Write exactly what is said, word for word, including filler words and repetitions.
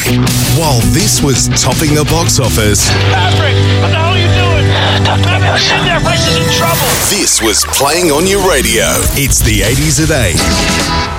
While this was topping the box office, Patrick, what the hell are you doing? Patrick, sit there, Rice is in trouble. this was playing on your radio. It's the eighties at eight.